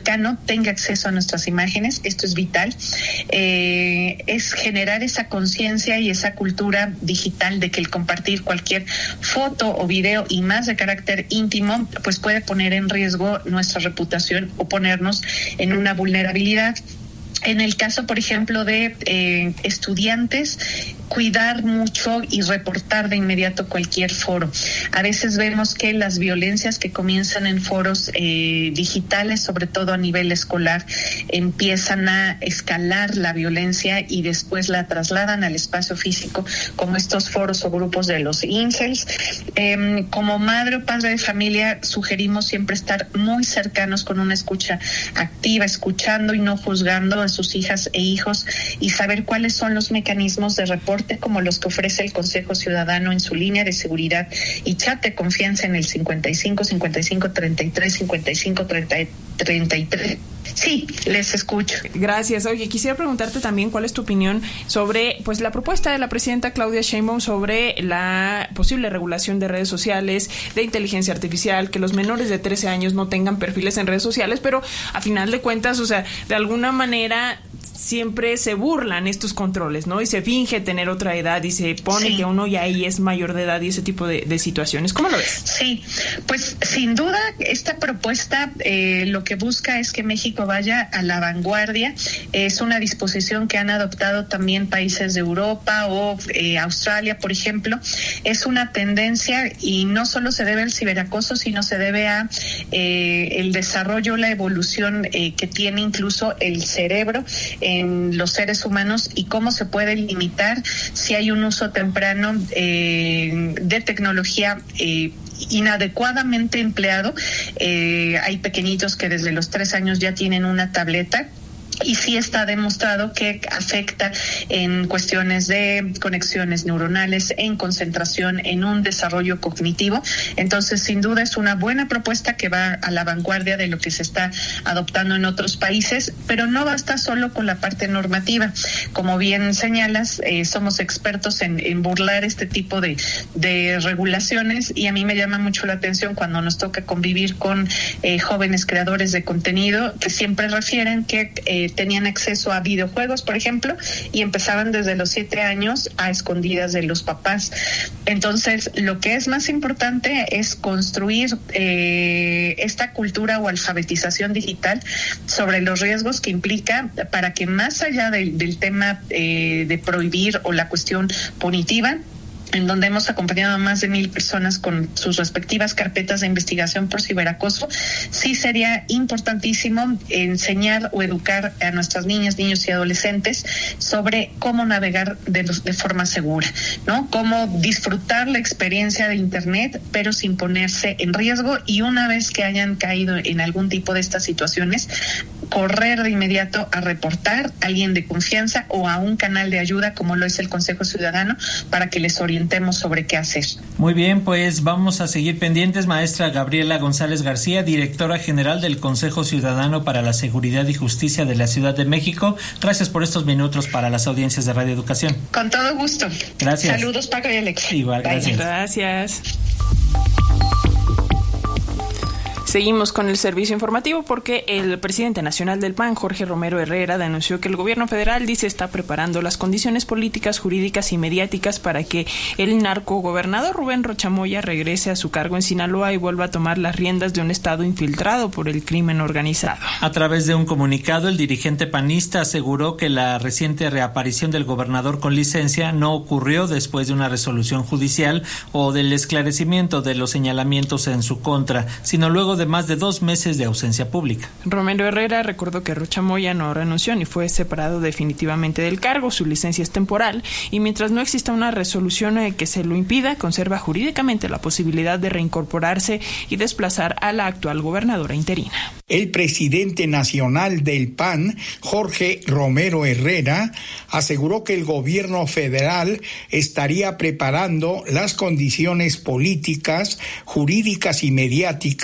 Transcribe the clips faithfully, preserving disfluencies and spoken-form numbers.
mexicano tenga acceso a nuestras imágenes. Esto es vital. Eh, es generar esa conciencia y esa cultura digital de que el compartir cualquier foto o video y más de carácter íntimo pues puede poner en riesgo nuestra reputación o ponernos en una vulnerabilidad. En el caso, por ejemplo, de eh, estudiantes, cuidar mucho y reportar de inmediato cualquier foro. A veces vemos que las violencias que comienzan en foros eh, digitales, sobre todo a nivel escolar, empiezan a escalar la violencia y después la trasladan al espacio físico, como estos foros o grupos de los incels. Eh, como madre o padre de familia, sugerimos siempre estar muy cercanos con una escucha activa, escuchando y no juzgando a sus hijas e hijos, y saber cuáles son los mecanismos de reporte como los que ofrece el Consejo Ciudadano en su línea de seguridad y chat de confianza en el cincuenta y cinco, cincuenta y cinco, treinta y tres, cincuenta y cinco, treinta y tres. Sí, les escucho. Gracias. Oye, quisiera preguntarte también cuál es tu opinión sobre pues la propuesta de la presidenta Claudia Sheinbaum sobre la posible regulación de redes sociales, de inteligencia artificial, que los menores de trece años no tengan perfiles en redes sociales, pero a final de cuentas, o sea, de alguna manera siempre se burlan estos controles, ¿no? Y se finge tener otra edad y se pone sí. que uno ya ahí es mayor de edad y ese tipo de, de situaciones. ¿Cómo lo ves? Sí, pues sin duda esta propuesta eh, lo que busca es que México vaya a la vanguardia. Es una disposición que han adoptado también países de Europa o eh, Australia, por ejemplo. Es una tendencia y no solo se debe al ciberacoso, sino se debe a eh, el desarrollo, la evolución eh, que tiene incluso el cerebro en los seres humanos y cómo se puede limitar si hay un uso temprano eh, de tecnología eh, inadecuadamente empleado. Eh, hay pequeñitos que desde los tres años ya tienen una tableta. Y sí está demostrado que afecta en cuestiones de conexiones neuronales, en concentración, en un desarrollo cognitivo. Entonces, sin duda es una buena propuesta que va a la vanguardia de lo que se está adoptando en otros países, pero no basta solo con la parte normativa. Como bien señalas, eh, somos expertos en, en burlar este tipo de, de regulaciones, y a mí me llama mucho la atención cuando nos toca convivir con eh, jóvenes creadores de contenido que siempre refieren que eh, tenían acceso a videojuegos, por ejemplo, y empezaban desde los siete años a escondidas de los papás. Entonces, lo que es más importante es construir eh, esta cultura o alfabetización digital sobre los riesgos que implica, para que más allá de, del tema eh, de prohibir o la cuestión punitiva, en donde hemos acompañado a más de mil personas con sus respectivas carpetas de investigación por ciberacoso, sí sería importantísimo enseñar o educar a nuestras niñas, niños y adolescentes sobre cómo navegar de, de forma segura, ¿no? Cómo disfrutar la experiencia de Internet, pero sin ponerse en riesgo, y una vez que hayan caído en algún tipo de estas situaciones, correr de inmediato a reportar a alguien de confianza o a un canal de ayuda como lo es el Consejo Ciudadano, para que les orientemos sobre qué hacer. Muy bien, pues vamos a seguir pendientes. Maestra Gabriela González García, directora general del Consejo Ciudadano para la Seguridad y Justicia de la Ciudad de México, gracias por estos minutos para las audiencias de Radio Educación. Con todo gusto. Gracias. Saludos, Paco y Alex. Igual, gracias. Gracias. Seguimos con el servicio informativo porque el presidente nacional del P A N, Jorge Romero Herrera, denunció que el gobierno federal, dice, está preparando las condiciones políticas, jurídicas y mediáticas para que el narcogobernador Rubén Rocha Moya regrese a su cargo en Sinaloa y vuelva a tomar las riendas de un estado infiltrado por el crimen organizado. A través de un comunicado, el dirigente panista aseguró que la reciente reaparición del gobernador con licencia no ocurrió después de una resolución judicial o del esclarecimiento de los señalamientos en su contra, sino luego de más de dos meses de ausencia pública. Romero Herrera recordó que Rocha Moya no renunció ni fue separado definitivamente del cargo, su licencia es temporal y mientras no exista una resolución que se lo impida, conserva jurídicamente la posibilidad de reincorporarse y desplazar a la actual gobernadora interina. El presidente nacional del P A N, Jorge Romero Herrera, aseguró que el gobierno federal estaría preparando las condiciones políticas, jurídicas y mediáticas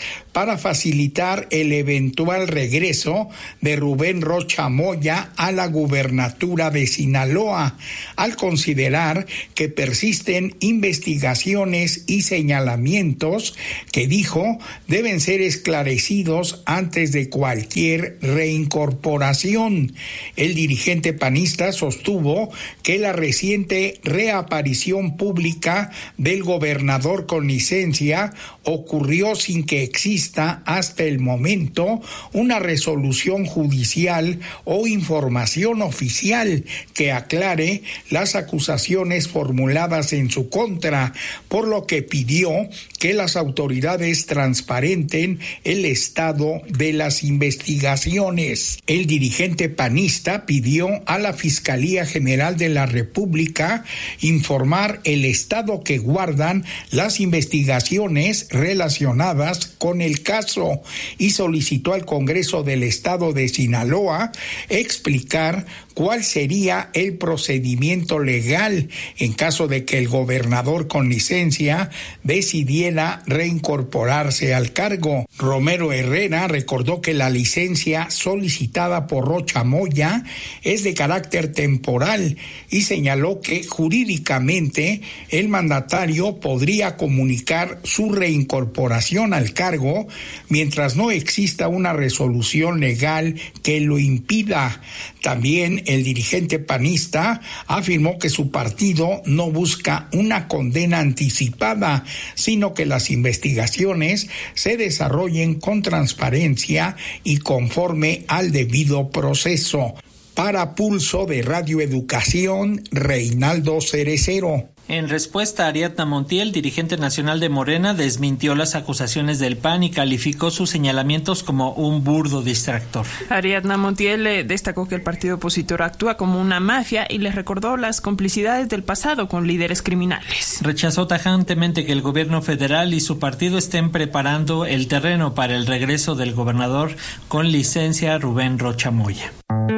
para facilitar el eventual regreso de Rubén Rocha Moya a la gubernatura de Sinaloa, al considerar que persisten investigaciones y señalamientos que dijo deben ser esclarecidos antes de cualquier reincorporación. El dirigente panista sostuvo que la reciente reaparición pública del gobernador con licencia ocurrió sin que exista hasta el momento una resolución judicial o información oficial que aclare las acusaciones formuladas en su contra, por lo que pidió que las autoridades transparenten el estado de las investigaciones. El dirigente panista pidió a la Fiscalía General de la República informar el estado que guardan las investigaciones relacionadas con el caso y solicitó al Congreso del Estado de Sinaloa explicar cuál sería el procedimiento legal en caso de que el gobernador con licencia decidiera reincorporarse al cargo. Romero Herrera recordó que la licencia solicitada por Rocha Moya es de carácter temporal y señaló que jurídicamente el mandatario podría comunicar su reincorporación al cargo mientras no exista una resolución legal que lo impida. También el dirigente panista afirmó que su partido no busca una condena anticipada, sino que las investigaciones se desarrollen con transparencia y conforme al debido proceso. Para Pulso de Radio Educación, Reinaldo Cerecero. En respuesta, Ariadna Montiel, dirigente nacional de Morena, desmintió las acusaciones del P A N y calificó sus señalamientos como un burdo distractor. Ariadna Montiel destacó que el partido opositor actúa como una mafia y les recordó las complicidades del pasado con líderes criminales. Rechazó tajantemente que el gobierno federal y su partido estén preparando el terreno para el regreso del gobernador con licencia Rubén Rocha Moya.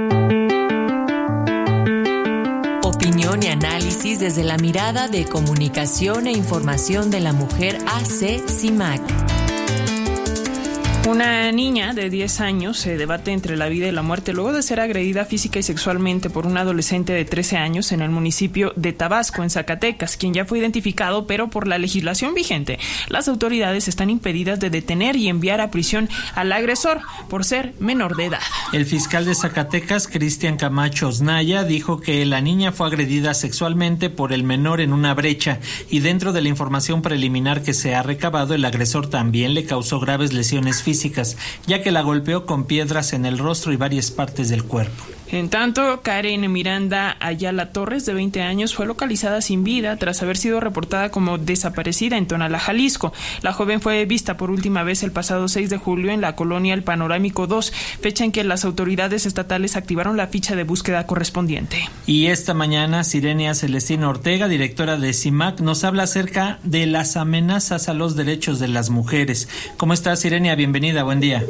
Opinión y análisis desde la mirada de Comunicación e Información de la Mujer A C CIMAC. Una niña de diez años se debate entre la vida y la muerte luego de ser agredida física y sexualmente por un adolescente de trece años en el municipio de Tabasco, en Zacatecas, quien ya fue identificado, pero por la legislación vigente, las autoridades están impedidas de detener y enviar a prisión al agresor por ser menor de edad. El fiscal de Zacatecas, Cristian Camacho Osnaya, dijo que la niña fue agredida sexualmente por el menor en una brecha y dentro de la información preliminar que se ha recabado, el agresor también le causó graves lesiones físicas, ya que la golpeó con piedras en el rostro y varias partes del cuerpo. En tanto, Karen Miranda Ayala Torres, de veinte años, fue localizada sin vida tras haber sido reportada como desaparecida en Tonalá, Jalisco. La joven fue vista por última vez el pasado seis de julio en la colonia El Panorámico dos, fecha en que las autoridades estatales activaron la ficha de búsqueda correspondiente. Y esta mañana, Sirenia Celestina Ortega, directora de CIMAC, nos habla acerca de las amenazas a los derechos de las mujeres. ¿Cómo estás, Sirenia? Bienvenida, buen día.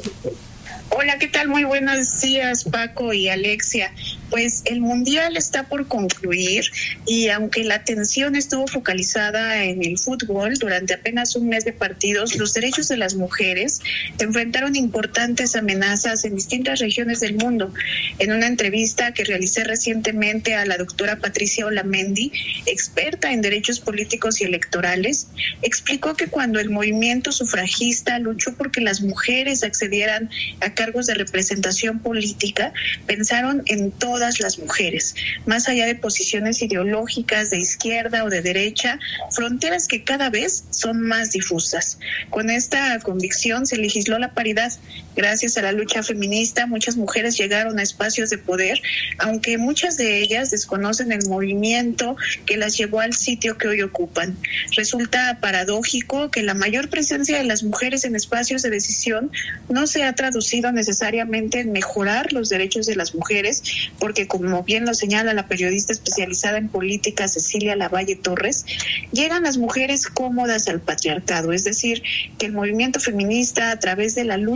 Hola, ¿qué tal? Muy buenos días, Paco y Alexia. Pues el Mundial está por concluir y aunque la atención estuvo focalizada en el fútbol durante apenas un mes de partidos, los derechos de las mujeres enfrentaron importantes amenazas en distintas regiones del mundo. En una entrevista que realicé recientemente a la doctora Patricia Olamendi, experta en derechos políticos y electorales, explicó que cuando el movimiento sufragista luchó porque las mujeres accedieran a cargos de representación política, pensaron en todas las mujeres, más allá de posiciones ideológicas de izquierda o de derecha, fronteras que cada vez son más difusas. Con esta convicción se legisló la paridad. Gracias a la lucha feminista, muchas mujeres llegaron a espacios de poder, aunque muchas de ellas desconocen el movimiento que las llevó al sitio que hoy ocupan. Resulta paradójico que la mayor presencia de las mujeres en espacios de decisión no se ha traducido necesariamente en mejorar los derechos de las mujeres, porque como bien lo señala la periodista especializada en política Cecilia Lavalle Torres, llegan las mujeres cómodas al patriarcado, es decir, que el movimiento feminista a través de la lucha sufragista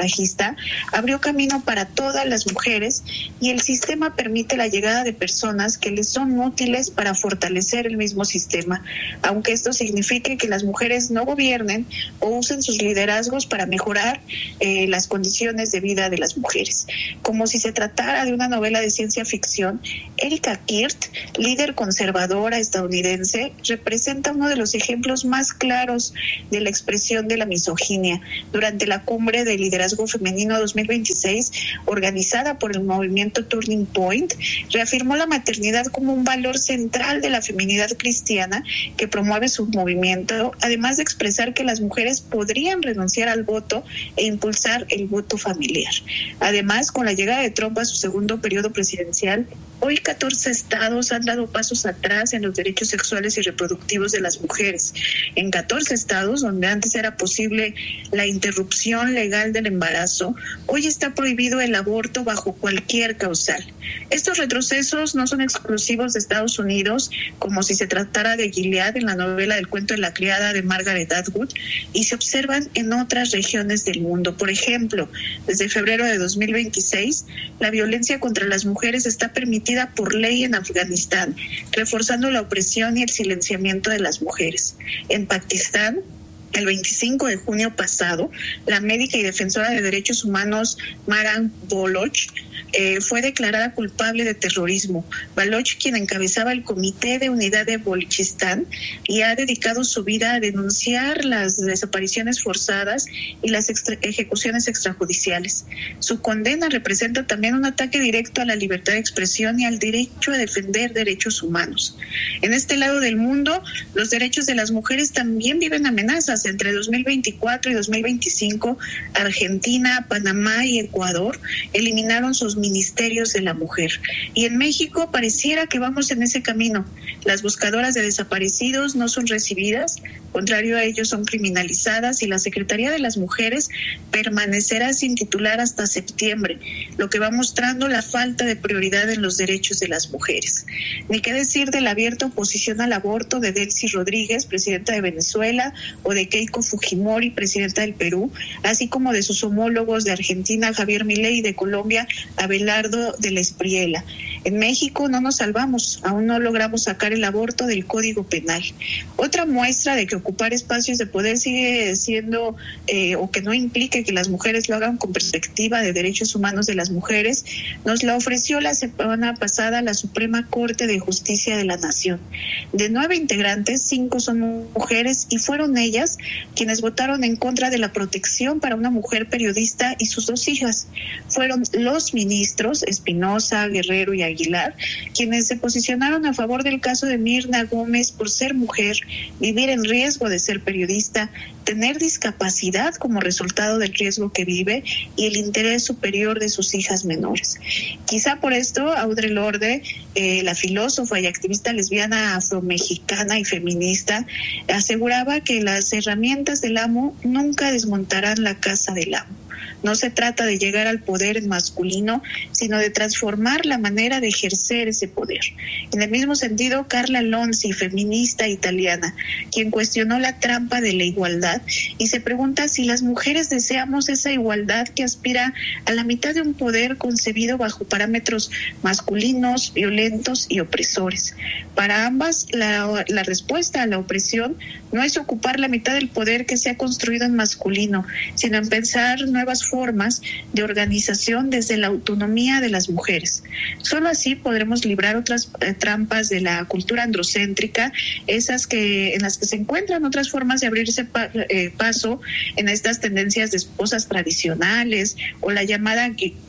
sufragista abrió camino para todas las mujeres y el sistema permite la llegada de personas que les son útiles para fortalecer el mismo sistema, aunque esto signifique que las mujeres no gobiernen o usen sus liderazgos para mejorar eh, las condiciones de vida de las mujeres. Como si se tratara de una novela de ciencia ficción, Erika Kirt, líder conservadora estadounidense, representa uno de los ejemplos más claros de la expresión de la misoginia. Durante la Cumbre de Liderazgo Femenino dos mil veintiséis, organizada por el movimiento Turning Point, reafirmó la maternidad como un valor central de la feminidad cristiana que promueve su movimiento, además de expresar que las mujeres podrían renunciar al voto e impulsar el voto familiar. Además, con la llegada de Trump a su segundo periodo presidencial, hoy catorce estados han dado pasos atrás en los derechos sexuales y reproductivos de las mujeres. En catorce estados, donde antes era posible la interrupción legal del embarazo, hoy está prohibido el aborto bajo cualquier causal. Estos retrocesos no son exclusivos de Estados Unidos, como si se tratara de Gilead en la novela del cuento de la criada de Margaret Atwood, y se observan en otras regiones del mundo. Por ejemplo, desde febrero de dos mil veintiséis, la violencia contra las mujeres está permitida por ley en Afganistán, reforzando la opresión y el silenciamiento de las mujeres. En Pakistán, el veinticinco de junio pasado, la médica y defensora de derechos humanos Maran Baloch eh, fue declarada culpable de terrorismo. Baloch, quien encabezaba el Comité de Unidad de Baluchistán y ha dedicado su vida a denunciar las desapariciones forzadas y las extra- ejecuciones extrajudiciales. Su condena representa también un ataque directo a la libertad de expresión y al derecho a defender derechos humanos. En este lado del mundo, los derechos de las mujeres también viven amenazas. Entre dos mil veinticuatro y dos mil veinticinco, Argentina, Panamá y Ecuador eliminaron sus ministerios de la mujer. Y en México pareciera que vamos en ese camino. Las buscadoras de desaparecidos no son recibidas, contrario a ello son criminalizadas, y la Secretaría de las Mujeres permanecerá sin titular hasta septiembre, lo que va mostrando la falta de prioridad en los derechos de las mujeres. Ni qué decir de la abierta oposición al aborto de Delcy Rodríguez, presidenta de Venezuela, o de Keiko Fujimori, presidenta del Perú, así como de sus homólogos de Argentina, Javier Milei, y de Colombia, Abelardo de la Espriella. En México no nos salvamos, aún no logramos sacar el aborto del Código Penal. Otra muestra de que ocupar espacios de poder sigue siendo, eh, o que no implique que las mujeres lo hagan con perspectiva de derechos humanos de las mujeres, nos la ofreció la semana pasada la Suprema Corte de Justicia de la Nación. De nueve integrantes, cinco son mujeres, y fueron ellas quienes votaron en contra de la protección para una mujer periodista y sus dos hijas. Fueron los ministros Espinosa, Guerrero y Aguilar quienes se posicionaron a favor del caso de Mirna Gómez por ser mujer, vivir en riesgo de ser periodista, tener discapacidad como resultado del riesgo que vive y el interés superior de sus hijas menores. Quizá por esto Audre Lorde, eh, la filósofa y activista lesbiana afromexicana y feminista, aseguraba que las herramientas del amo nunca desmontarán la casa del amo. No se trata de llegar al poder en masculino, sino de transformar la manera de ejercer ese poder. En el mismo sentido, Carla Lonzi, feminista italiana, quien cuestionó la trampa de la igualdad y se pregunta si las mujeres deseamos esa igualdad que aspira a la mitad de un poder concebido bajo parámetros masculinos, violentos y opresores. Para ambas, la, la respuesta a la opresión no es ocupar la mitad del poder que se ha construido en masculino, sino en pensar nuevas formas de organización desde la autonomía de las mujeres. Solo así podremos librar otras eh, trampas de la cultura androcéntrica, esas que en las que se encuentran otras formas de abrirse pa, eh, paso en estas tendencias de esposas tradicionales o la llamada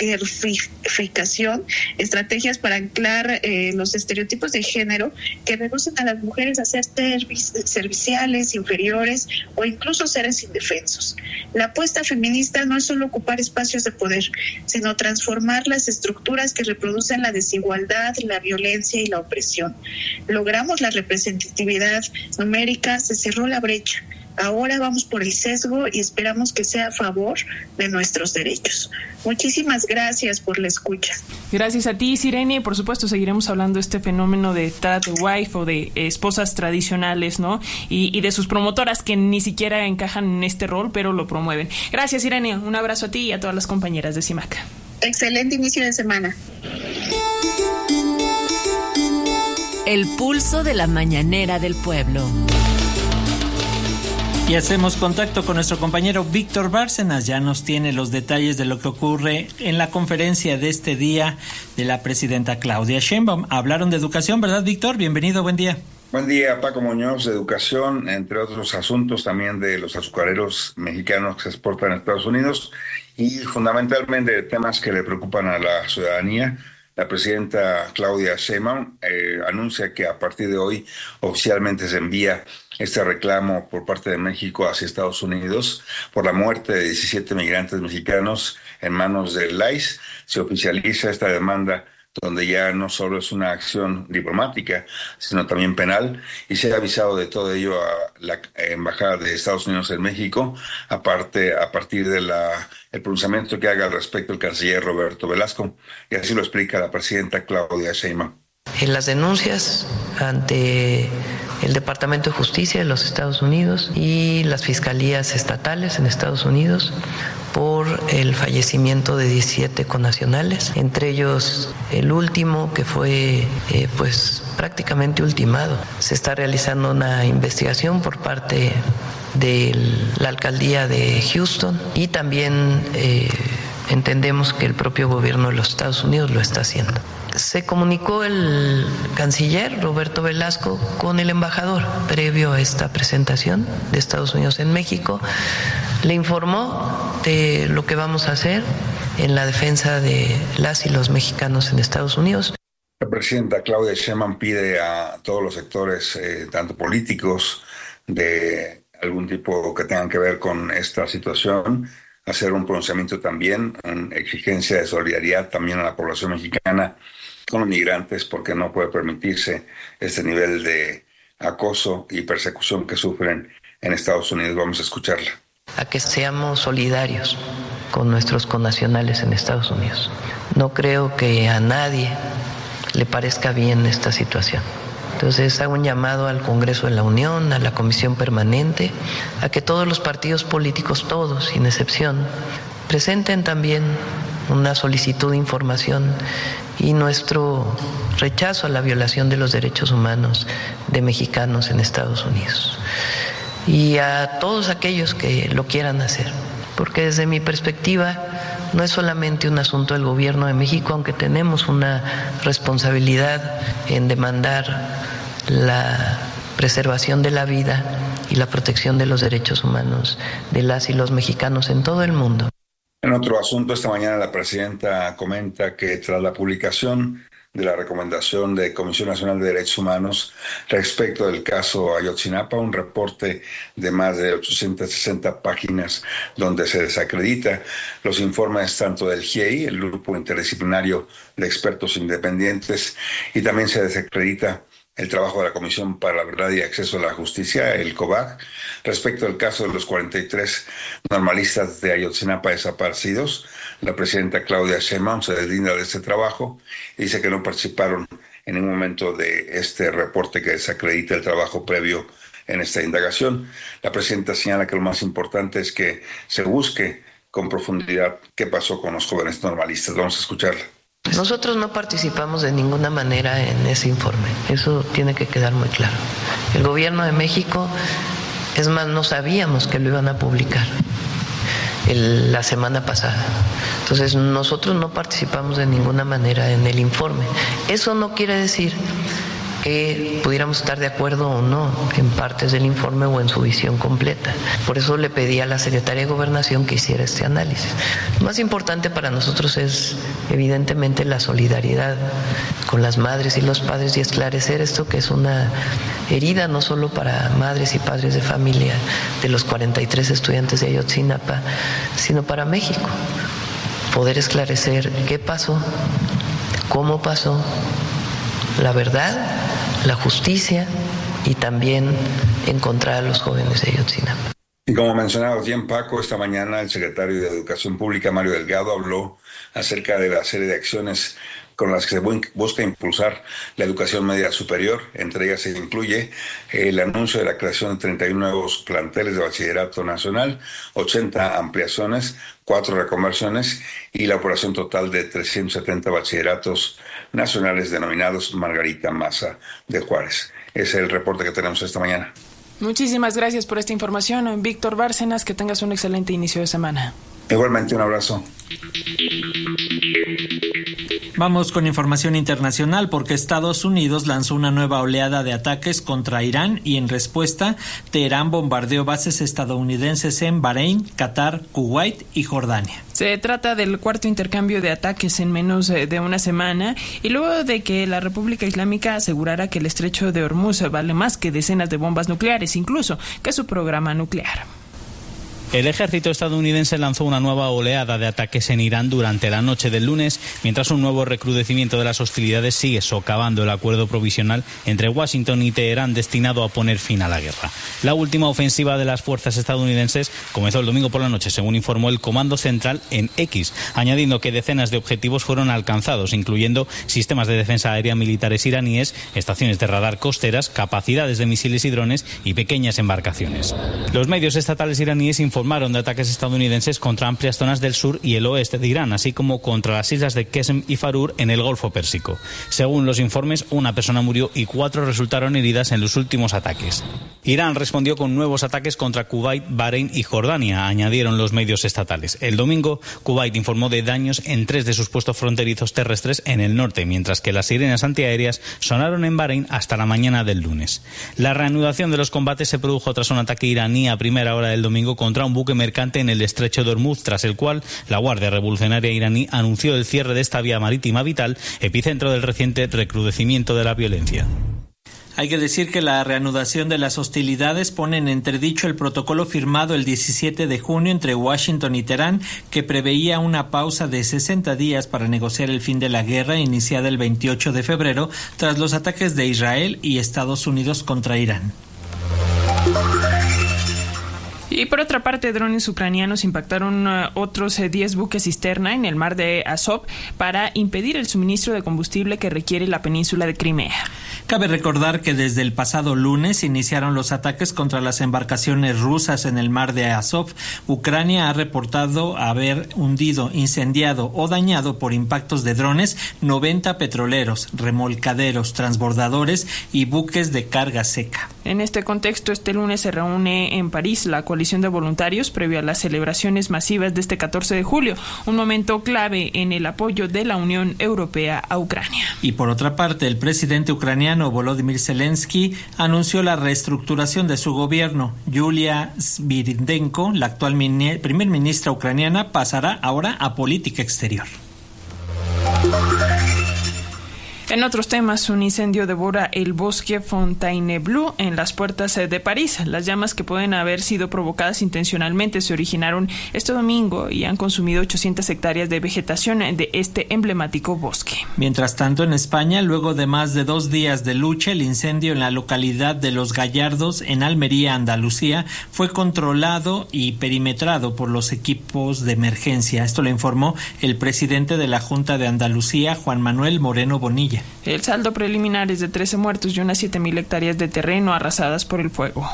guerrificación, estrategias para anclar eh, los estereotipos de género que reducen a las mujeres a ser servi- serviciales, inferiores o incluso seres indefensos. La apuesta feminista no es solo ocupar espacios de poder, sino transformar las estructuras que reproducen la desigualdad, la violencia y la opresión. Logramos la representatividad numérica, se cerró la brecha. Ahora vamos por el sesgo y esperamos que sea a favor de nuestros derechos. Muchísimas gracias por la escucha. Gracias a ti, Sirenia, y por supuesto seguiremos hablando de este fenómeno de trata de wife o de eh, esposas tradicionales, ¿no? Y, y de sus promotoras que ni siquiera encajan en este rol, pero lo promueven. Gracias, Sirenia. Un abrazo a ti y a todas las compañeras de CIMAC. Excelente inicio de semana. El pulso de la mañanera del pueblo. Y hacemos contacto con nuestro compañero Víctor Bárcenas. Ya nos tiene los detalles de lo que ocurre en la conferencia de este día de la presidenta Claudia Sheinbaum. Hablaron de educación, ¿verdad, Víctor? Bienvenido, buen día. Buen día, Paco Muñoz, de educación, entre otros asuntos también de los azucareros mexicanos que se exportan a Estados Unidos y fundamentalmente de temas que le preocupan a la ciudadanía. La presidenta Claudia Sheinbaum eh, anuncia que a partir de hoy oficialmente se envía este reclamo por parte de México hacia Estados Unidos por la muerte de diecisiete migrantes mexicanos en manos del I C E. Se oficializa esta demanda donde ya no solo es una acción diplomática, sino también penal, y se ha avisado de todo ello a la Embajada de Estados Unidos en México, aparte a partir de la el pronunciamiento que haga al respecto el canciller Roberto Velasco, y así lo explica la presidenta Claudia Sheinbaum. En las denuncias ante el Departamento de Justicia de los Estados Unidos y las fiscalías estatales en Estados Unidos por el fallecimiento de diecisiete connacionales, entre ellos el último que fue eh, pues prácticamente ultimado. Se está realizando una investigación por parte de la alcaldía de Houston y también eh, entendemos que el propio gobierno de los Estados Unidos lo está haciendo. Se comunicó el canciller Roberto Velasco con el embajador previo a esta presentación de Estados Unidos en México. Le informó de lo que vamos a hacer en la defensa de las y los mexicanos en Estados Unidos. La presidenta Claudia Sheinbaum pide a todos los sectores, eh, tanto políticos, de algún tipo que tengan que ver con esta situación, hacer un pronunciamiento también, una exigencia de solidaridad también a la población mexicana con los migrantes, porque no puede permitirse este nivel de acoso y persecución que sufren en Estados Unidos. Vamos a escucharla. A que seamos solidarios con nuestros connacionales en Estados Unidos. No creo que a nadie le parezca bien esta situación. Entonces hago un llamado al Congreso de la Unión, a la Comisión Permanente, a que todos los partidos políticos, todos, sin excepción, presenten también una solicitud de información y nuestro rechazo a la violación de los derechos humanos de mexicanos en Estados Unidos. Y a todos aquellos que lo quieran hacer, porque desde mi perspectiva no es solamente un asunto del gobierno de México, aunque tenemos una responsabilidad en demandar la preservación de la vida y la protección de los derechos humanos de las y los mexicanos en todo el mundo. En otro asunto, esta mañana la presidenta comenta que tras la publicación de la recomendación de Comisión Nacional de Derechos Humanos respecto del caso Ayotzinapa, un reporte de más de ochocientas sesenta páginas donde se desacredita los informes tanto del G I E I, el Grupo Interdisciplinario de Expertos Independientes, y también se desacredita el trabajo de la Comisión para la Verdad y Acceso a la Justicia, el COVAC, respecto al caso de los cuarenta y tres normalistas de Ayotzinapa desaparecidos. La presidenta Claudia Sheinbaum se deslinda de este trabajo y dice que no participaron en ningún momento de este reporte que desacredita el trabajo previo en esta indagación. La presidenta señala que lo más importante es que se busque con profundidad qué pasó con los jóvenes normalistas. Vamos a escucharla. Nosotros no participamos de ninguna manera en ese informe, eso tiene que quedar muy claro. El gobierno de México, es más, no sabíamos que lo iban a publicar el, la semana pasada. Entonces nosotros no participamos de ninguna manera en el informe. Eso no quiere decir que pudiéramos estar de acuerdo o no en partes del informe o en su visión completa. Por eso le pedí a la Secretaría de Gobernación que hiciera este análisis. Lo más importante para nosotros es, evidentemente, la solidaridad con las madres y los padres y esclarecer esto que es una herida no solo para madres y padres de familia de los cuarenta y tres estudiantes de Ayotzinapa, sino para México. Poder esclarecer qué pasó, cómo pasó, la verdad, la justicia y también encontrar a los jóvenes de Ayotzinapa. Y como mencionaba bien Paco, esta mañana el secretario de Educación Pública, Mario Delgado, habló acerca de la serie de acciones con las que se busca impulsar la educación media superior. Entre ellas se incluye el anuncio de la creación de treinta y uno nuevos planteles de bachillerato nacional, ochenta ampliaciones, cuatro reconversiones y la operación total de trescientos setenta bachilleratos nacionales denominados Margarita Maza de Juárez. Ese es el reporte que tenemos esta mañana. Muchísimas gracias por esta información, Víctor Bárcenas. Que tengas un excelente inicio de semana. Igualmente, un abrazo. Vamos con información internacional porque Estados Unidos lanzó una nueva oleada de ataques contra Irán y en respuesta, Teherán bombardeó bases estadounidenses en Bahrein, Qatar, Kuwait y Jordania. Se trata del cuarto intercambio de ataques en menos de una semana y luego de que la República Islámica asegurara que el estrecho de Hormuz vale más que decenas de bombas nucleares, incluso que su programa nuclear. El ejército estadounidense lanzó una nueva oleada de ataques en Irán durante la noche del lunes, mientras un nuevo recrudecimiento de las hostilidades sigue socavando el acuerdo provisional entre Washington y Teherán destinado a poner fin a la guerra. La última ofensiva de las fuerzas estadounidenses comenzó el domingo por la noche, según informó el Comando Central en X, añadiendo que decenas de objetivos fueron alcanzados, incluyendo sistemas de defensa aérea militares iraníes, estaciones de radar costeras, capacidades de misiles y drones y pequeñas embarcaciones. Los medios estatales iraníes informaron de ataques estadounidenses contra amplias zonas del sur y el oeste de Irán, así como contra las islas de Qesem y Farur en el Golfo Pérsico. Según los informes, una persona murió y cuatro resultaron heridas en los últimos ataques. Irán respondió con nuevos ataques contra Kuwait, Bahrein y Jordania, añadieron los medios estatales. El domingo, Kuwait informó de daños en tres de sus puestos fronterizos terrestres en el norte, mientras que las sirenas antiaéreas sonaron en Bahrein hasta la mañana del lunes. La reanudación de los combates se produjo tras un ataque iraní a primera hora del domingo contra un buque mercante en el estrecho de Hormuz, tras el cual la Guardia Revolucionaria iraní anunció el cierre de esta vía marítima vital, epicentro del reciente recrudecimiento de la violencia. Hay que decir que la reanudación de las hostilidades pone en entredicho el protocolo firmado el diecisiete de junio entre Washington y Teherán, que preveía una pausa de sesenta días para negociar el fin de la guerra iniciada el veintiocho de febrero tras los ataques de Israel y Estados Unidos contra Irán. Y por otra parte, drones ucranianos impactaron uh, otros eh, diez buques cisterna en el mar de Azov para impedir el suministro de combustible que requiere la península de Crimea. Cabe recordar que desde el pasado lunes iniciaron los ataques contra las embarcaciones rusas en el mar de Azov. Ucrania ha reportado haber hundido, incendiado o dañado por impactos de drones noventa petroleros, remolcaderos, transbordadores y buques de carga seca. En este contexto, este lunes se reúne en París la coalición de voluntarios previo a las celebraciones masivas de este catorce de julio, un momento clave en el apoyo de la Unión Europea a Ucrania. Y por otra parte, el presidente ucraniano Volodymyr Zelensky anunció la reestructuración de su gobierno. Yulia Svirindenko, la actual mini- primer ministra ucraniana, pasará ahora a política exterior. En otros temas, un incendio devora el bosque Fontainebleau en las puertas de París. Las llamas, que pueden haber sido provocadas intencionalmente, se originaron este domingo y han consumido ochocientas hectáreas de vegetación de este emblemático bosque. Mientras tanto, en España, luego de más de dos días de lucha, el incendio en la localidad de Los Gallardos, en Almería, Andalucía, fue controlado y perimetrado por los equipos de emergencia. Esto lo informó el presidente de la Junta de Andalucía, Juan Manuel Moreno Bonilla. El saldo preliminar es de trece muertos y unas siete mil hectáreas de terreno arrasadas por el fuego.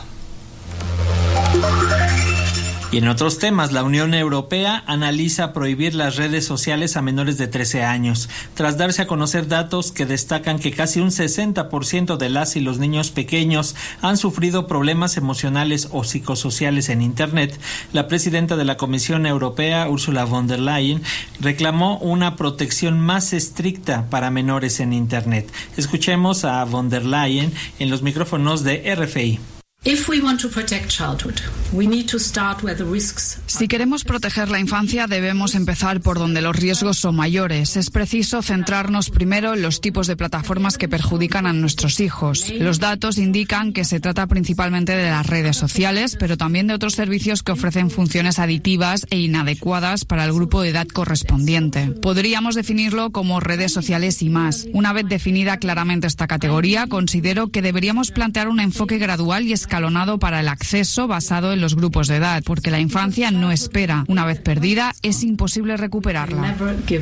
Y en otros temas, la Unión Europea analiza prohibir las redes sociales a menores de trece años. Tras darse a conocer datos que destacan que casi un sesenta por ciento de las y los niños pequeños han sufrido problemas emocionales o psicosociales en Internet, la presidenta de la Comisión Europea, Ursula von der Leyen, reclamó una protección más estricta para menores en Internet. Escuchemos a von der Leyen en los micrófonos de R F I. Si queremos proteger la infancia, debemos empezar por donde los riesgos son mayores. Es preciso centrarnos primero en los tipos de plataformas que perjudican a nuestros hijos. Los datos indican que se trata principalmente de las redes sociales, pero también de otros servicios que ofrecen funciones adictivas e inadecuadas para el grupo de edad correspondiente. Podríamos definirlo como redes sociales y más. Una vez definida claramente esta categoría, considero que deberíamos plantear un enfoque gradual y escalonado para el acceso basado en los grupos de edad, porque la infancia no espera. Una vez perdida, es imposible recuperarla.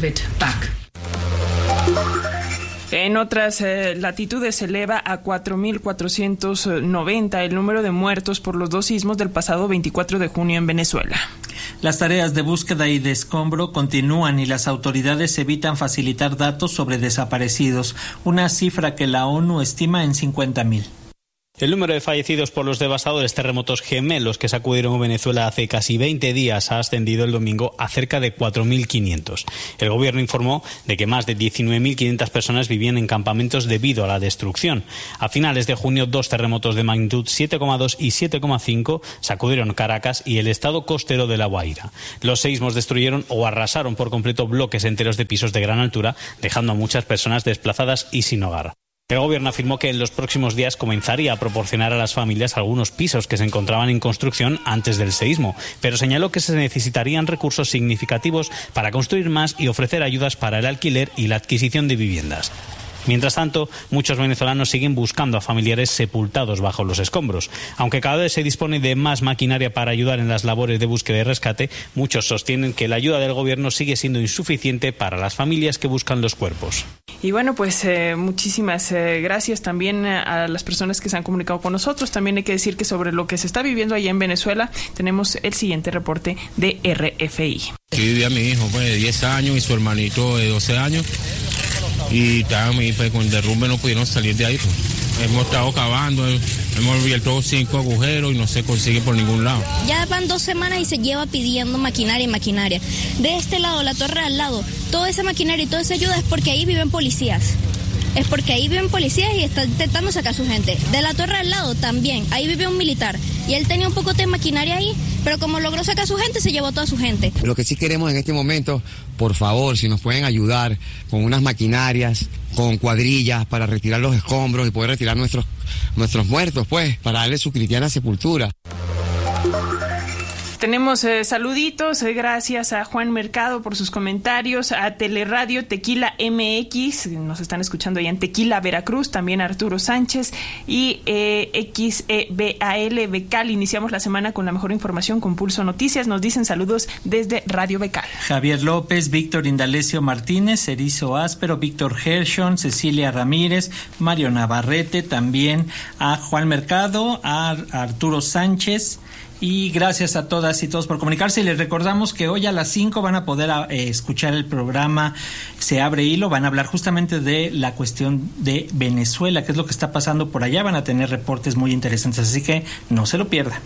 En otras eh, latitudes se eleva a cuatro mil cuatrocientos noventa el número de muertos por los dos sismos del pasado veinticuatro de junio en Venezuela. Las tareas de búsqueda y de escombro continúan y las autoridades evitan facilitar datos sobre desaparecidos, una cifra que la ONU estima en cincuenta mil. El número de fallecidos por los devastadores terremotos gemelos que sacudieron a Venezuela hace casi veinte días ha ascendido el domingo a cerca de cuatro mil quinientos. El gobierno informó de que más de diecinueve mil quinientas personas vivían en campamentos debido a la destrucción. A finales de junio, dos terremotos de magnitud siete coma dos y siete coma cinco sacudieron Caracas y el estado costero de La Guaira. Los seísmos destruyeron o arrasaron por completo bloques enteros de pisos de gran altura, dejando a muchas personas desplazadas y sin hogar. El gobierno afirmó que en los próximos días comenzaría a proporcionar a las familias algunos pisos que se encontraban en construcción antes del seísmo, pero señaló que se necesitarían recursos significativos para construir más y ofrecer ayudas para el alquiler y la adquisición de viviendas. Mientras tanto, muchos venezolanos siguen buscando a familiares sepultados bajo los escombros. Aunque cada vez se dispone de más maquinaria para ayudar en las labores de búsqueda y rescate, muchos sostienen que la ayuda del gobierno sigue siendo insuficiente para las familias que buscan los cuerpos. Y bueno, pues eh, muchísimas eh, gracias también a las personas que se han comunicado con nosotros. También hay que decir que sobre lo que se está viviendo allá en Venezuela tenemos el siguiente reporte de R F I. Aquí vivía mi hijo pues, de diez años y su hermanito de doce años. Y también pues, con el derrumbe no pudieron salir de ahí. Pues. Hemos estado cavando, hemos abierto cinco agujeros y no se consigue por ningún lado. Ya van dos semanas y se lleva pidiendo maquinaria y maquinaria. De este lado, la torre al lado, toda esa maquinaria y toda esa ayuda es porque ahí viven policías. Es porque ahí viven policías y están intentando sacar a su gente. De la torre al lado también, ahí vive un militar. Y él tenía un poco de maquinaria ahí, pero como logró sacar a su gente, se llevó a toda su gente. Lo que sí queremos en este momento, por favor, si nos pueden ayudar con unas maquinarias, con cuadrillas para retirar los escombros y poder retirar nuestros, nuestros muertos, pues, para darle su cristiana sepultura. Tenemos eh, saluditos, eh, gracias a Juan Mercado por sus comentarios, a Teleradio Tequila M X, nos están escuchando allá en Tequila, Veracruz, también a Arturo Sánchez y eh, X E B A L Becal. Iniciamos la semana con la mejor información con Pulso Noticias, nos dicen saludos desde Radio Becal. Javier López, Víctor Indalecio Martínez, Erizo Áspero, Víctor Gershon, Cecilia Ramírez, Mario Navarrete, también a Juan Mercado, a Arturo Sánchez. Y gracias a todas y todos por comunicarse. Y les recordamos que hoy a las cinco van a poder eh, escuchar el programa Se Abre Hilo. Van a hablar justamente de la cuestión de Venezuela, qué es lo que está pasando por allá. Van a tener reportes muy interesantes, así que no se lo pierdan.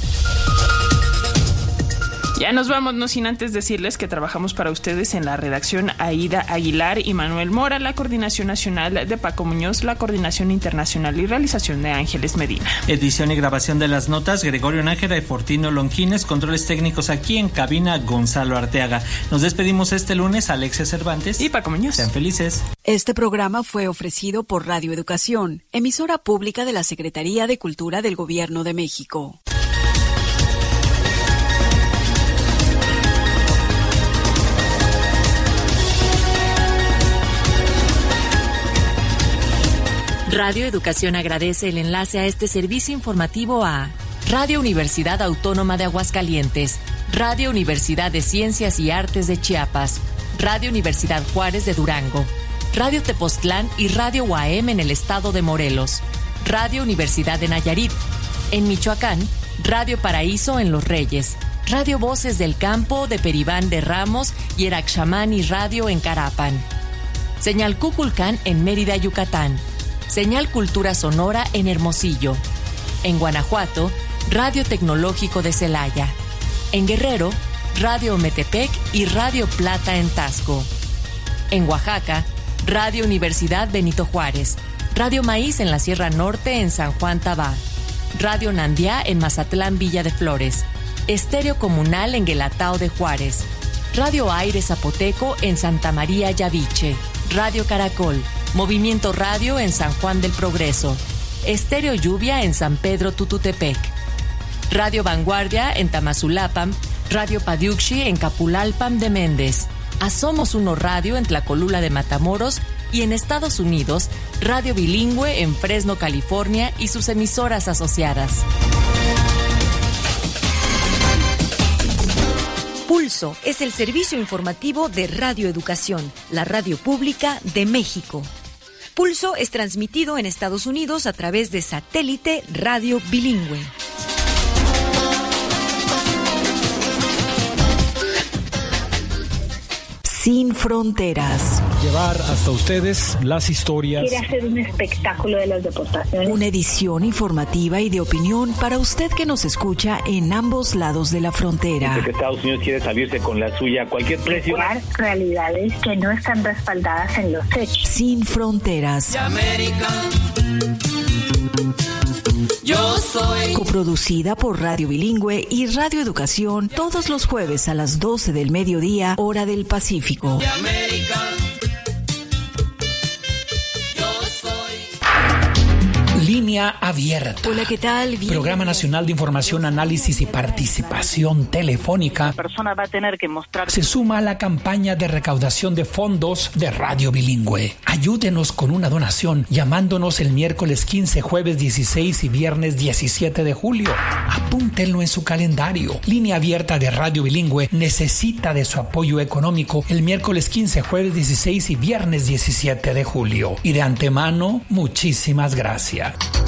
Ya nos vamos, no sin antes decirles que trabajamos para ustedes en la redacción Aida Aguilar y Manuel Mora, la coordinación nacional de Paco Muñoz, la coordinación internacional y realización de Ángeles Medina. Edición y grabación de las notas, Gregorio Nájera y Fortino Longines. Controles técnicos aquí en cabina, Gonzalo Arteaga. Nos despedimos este lunes, Alexia Cervantes y Paco Muñoz. Sean felices. Este programa fue ofrecido por Radio Educación, emisora pública de la Secretaría de Cultura del Gobierno de México. Radio Educación agradece el enlace a este servicio informativo a Radio Universidad Autónoma de Aguascalientes, Radio Universidad de Ciencias y Artes de Chiapas, Radio Universidad Juárez de Durango, Radio Tepoztlán y Radio U A M en el estado de Morelos, Radio Universidad de Nayarit, en Michoacán, Radio Paraíso en Los Reyes, Radio Voces del Campo de Peribán de Ramos y Eraxamani Radio en Carapan, Señal Cuculcán en Mérida, Yucatán, Señal Cultura Sonora en Hermosillo. En Guanajuato, Radio Tecnológico de Celaya. En Guerrero, Radio Metepec y Radio Plata en Tasco. En Oaxaca, Radio Universidad Benito Juárez. Radio Maíz en la Sierra Norte en San Juan Tabá. Radio Nandiá en Mazatlán, Villa de Flores. Estéreo Comunal en Guelatao de Juárez. Radio Aire Zapoteco en Santa María Yaviche. Radio Caracol. Movimiento Radio en San Juan del Progreso. Estéreo Lluvia en San Pedro Tututepec. Radio Vanguardia en Tamazulapam. Radio Padiuxi en Capulalpam de Méndez. A Somos Uno Radio en Tlacolula de Matamoros y en Estados Unidos, Radio Bilingüe en Fresno, California y sus emisoras asociadas. Pulso es el servicio informativo de Radio Educación, la radio pública de México. Pulso es transmitido en Estados Unidos a través de satélite Radio Bilingüe. Sin fronteras. Llevar hasta ustedes las historias. Quiere hacer un espectáculo de las deportaciones. Una edición informativa y de opinión para usted que nos escucha en ambos lados de la frontera. Porque Estados Unidos quiere salirse con la suya a cualquier precio. Realidades que no están respaldadas en los hechos. Sin fronteras. Yo soy. Coproducida por Radio Bilingüe y Radio Educación todos los jueves a las doce del mediodía, hora del Pacífico. De América. Yo soy. Línea abierta. Hola, ¿qué tal? Bien. Programa Nacional de Información, Análisis y Participación Telefónica. La persona va a tener que mostrar. Se suma a la campaña de recaudación de fondos de Radio Bilingüe. Ayúdenos con una donación llamándonos el miércoles quince, jueves dieciséis y viernes diecisiete de julio. Apúntenlo en su calendario. Línea abierta de Radio Bilingüe necesita de su apoyo económico el miércoles quince, jueves dieciséis y viernes diecisiete de julio. Y de antemano, muchísimas gracias.